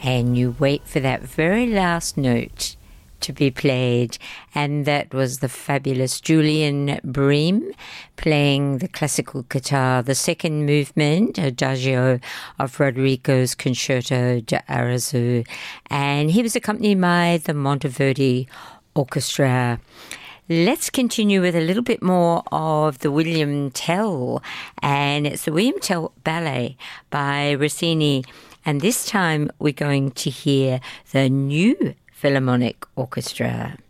and you wait for that very last note to be played, and that was the fabulous Julian Bream playing the classical guitar, the second movement, Adagio of Rodrigo's Concerto de Arezzo, and he was accompanied by the Monteverdi Orchestra. Let's continue with a little bit more of the William Tell, and it's the William Tell Ballet by Rossini, and this time we're going to hear the new Philharmonic Orchestra.